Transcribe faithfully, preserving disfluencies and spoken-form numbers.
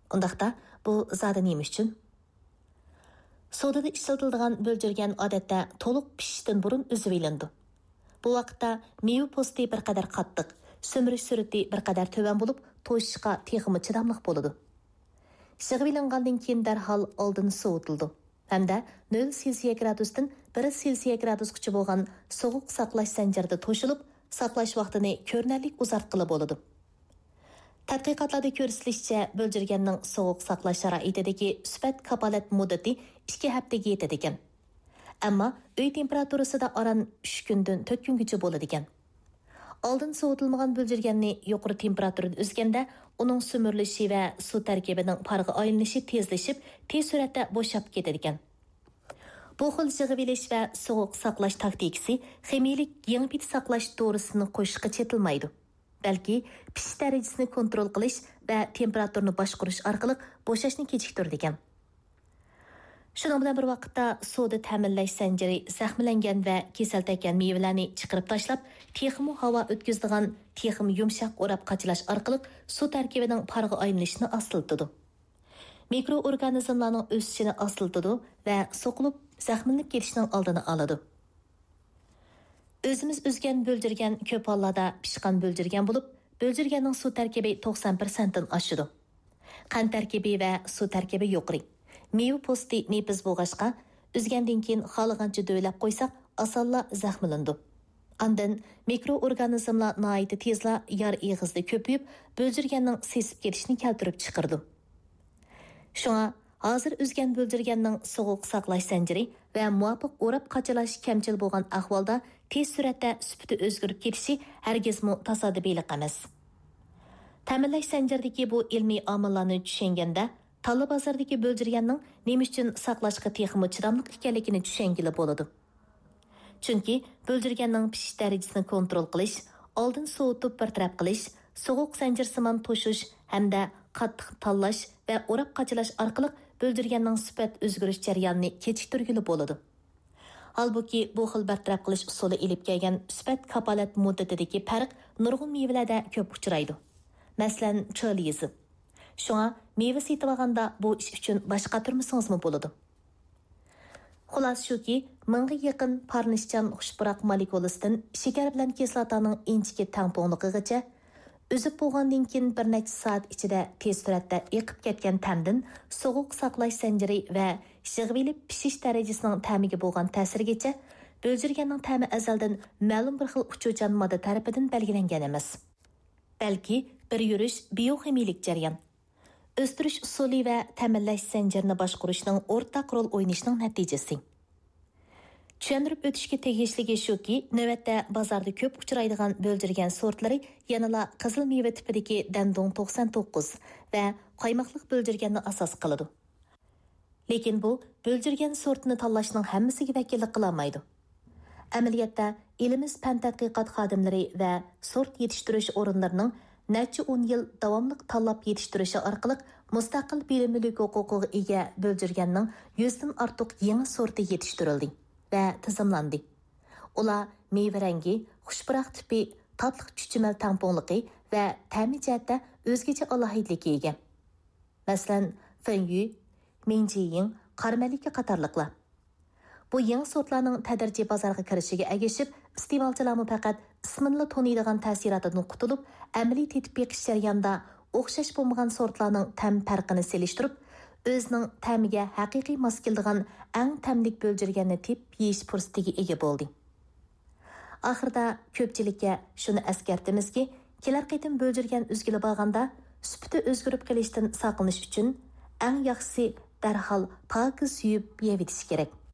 Undaqda bu zada nima uchun? Sodada ishlatiladigan böljergen odatda to'liq pishishdan burun uzib ilindi. Bu vaqtda meva posti bir qadar qattiq, sömürüş surati bir qadar tövan bo'lib, to'shishga texmi chidamliq bo'ladi. Shig'ib ilingandan keyin darhol oldin sovutildi. Hamda nol Selsiya gradusdan bir Selsiya gradusgacha bo'lgan sovuq saqlash zanjirida to'shilib, saqlash vaqtini ko'rinarli uzartqili bo'ladi. Tadqiqotlarda ko'rsatilishicha, böljergenning sovuq saqlash sharoitidagi sifat kapolat muddati ikki haftaga yetadi ekan. Ammo uy temperaturasida oran uch kundan to'rt kungacha bo'ladi ekan. Oldin sovutilmagan böljergenni yuqori temperaturada o'zganda, uning so'mirilishi va suv tarkibining parg'i aylanishi tezlashib, tez suratda bo'shab ketadi ekan. Bu xil yig'ib ilish va sovuq saqlash taktikasi ximiyalik yengpit saqlash to'g'risini qo'shishga chetilmaydi. Balki pishish darajasini kontrol qilish va temperaturani boshqarish orqali bo'shashni kechiktirdi ekan. Shuning bilan bir vaqtda suvda ta'minlash zanjiri zaxmlangan va kasal tekkan mevalarni chiqarib tashlab, texmi havo o'tkazadigan texmi yumshoq o'rab qachilash orqali suv tarkibining parg'i aylanishini asıltidi. Mikroorganizmlarning o'sishini asıltidi va so'qilib zaxmlanib ketishining oldini oladi. Özümüz özgen böljergen köp hollarda pishqan böljergen bo'lib, böljergenning suv tarkibi to'qson foiz dan oshadi. Qand tarkibi va suv tarkibi yuqori. Meva posti nepiz bo'lg'ashqa, o'zgandan keyin xohlagancha do'ylab qo'ysak, osonla zaxmlandi. Andan mikroorganizmlar noyati tezla yar eg'izda ko'payib, böljergenning sesib ketishini keltirib chiqardi. Shunga hozir o'zgan böljergenning sovuq saqlash zanjiri va muvofiq o'rab qachilash kamchil bo'lgan ahvolda tez suratda sifati o'zgarib ketishi hargizmi tasodifiylik emas. Ta'minlash zanjiridagi bu ilmiy omillarni tushunganda, talla bozordagi böljergenning nima uchun saqlashga texmi chidamliq ekanligini tushungili bo'ladi. Chunki böljergenning pishish darajasini kontrol qilish, oldin sovutib bartaraf qilish, sovuq zanjirsimon to'shish hamda qattiq tanlash va o'rab qachilash orqali böljergenning sifat o'zgarish jarayonini kechiktirgili bo'ladi. Halbuki bu xil bartaraf qilish usuli ilib kelgan sifat kapolat muddatidagi farq nurg'un mevalarda ko'p uchraydi. Masalan, choliyizi. Shunga meva setib olganda bu ish uchun boshqa turmasingizmi bo'ladi. Xulos shuki, mingga yaqin parnishchan xushpuroq molekulasidan shakar bilan kislotaning inchiki tangpongligigacha Özüp bo'lgandan keyin bir necha soat ichida tez suratda eqib ketgan ta'mdan sovuq saqlash zanjiri va shig'vilib pishish darajasining ta'miga bo'lgan ta'sirigacha böljergenning ta'mi azaldan ma'lum bir xil uchuvchan modda tarafidan belgilangan emas. Balki bir yurish bioximiyalik jarayon, o'stirish usuli va ta'minlash zanjirini boshqarishning o'rtaq rol o'ynashining natijasi. Tushuntirib o'tishga tegishligi shuki, navbatda bozorda ko'p uchraydigan böljergen sortlari yanala qizil meva tipidagi dandong to'qson to'qqiz va qaymoqliq böljergenni asos qiladi. Lekin bu böljergen sortini tanlashning hammasiga vakillik qilolmaydi. Amaliyotda elimiz fan tadqiqot xodimlari va sort yetishtirish o'rinlarining necha o'n yil davomli tanlab yetishtirishi orqali mustaqil bilimlilik huquqiga ega böljergenning yuzdan ortiq yangi sorti yetishtirildi va tizimlandi. Ular meva rangi, xushpuroq tipi, tatliq chuchimal tamponligi va ta'mi jihatda o'zgacha alohidlikka ega. Masalan, Fengyu, Minjiyin, Qarmalika qatorliqlar. Bu yangi sortlarning tadrijiy bozorga kirishiga ergashib, iste'molchilarni faqat ismini taniydigan ta'sirotdan qutulib, amaliy tatbiq jarayonida o'xshash bo'lmagan sortlarning ta'm farqini selishtirib, o'zining ta'miga haqiqiy mos keladigan eng ta'mlik böljergenni tip yeyish fursatiga ega bo'ldi. Oxirida ko'pchilikka shuni eskartamizki, kelar qitim böljergen o'zgilib olganda, sifati o'zgarib qolishdan saqlanish uchun eng yaxshisi darhol pokiz yuvib yeyitish kerak.